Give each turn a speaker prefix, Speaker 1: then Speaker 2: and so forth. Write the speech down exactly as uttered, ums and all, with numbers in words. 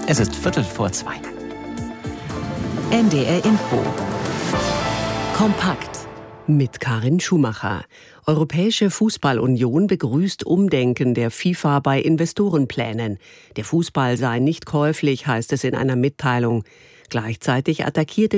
Speaker 1: Es ist Viertel vor zwei.
Speaker 2: N D R Info. Kompakt. Mit Karin Schumacher. Europäische Fußballunion begrüßt Umdenken der FIFA bei Investorenplänen. Der Fußball sei nicht käuflich, heißt es in einer Mitteilung. Gleichzeitig attackierte